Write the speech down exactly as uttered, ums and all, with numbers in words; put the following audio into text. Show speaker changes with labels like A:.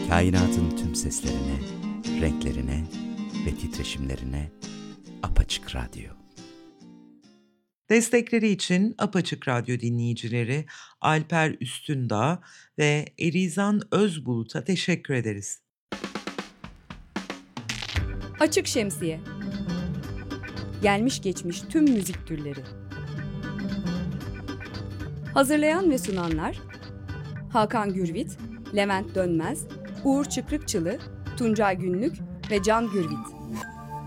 A: Kainatın tüm seslerine, renklerine ve titreşimlerine Apaçık Radyo.
B: Destekleri için Apaçık Radyo dinleyicileri Alper Üstündağ ve Erizan Özbulut'a teşekkür ederiz.
C: Açık Şemsiye. Gelmiş geçmiş tüm müzik türleri. Hazırlayan ve sunanlar Hakan Gürvit, Levent Dönmez, Uğur Çıkrıkçılı, Tuncay Günlük ve Can Gürvit.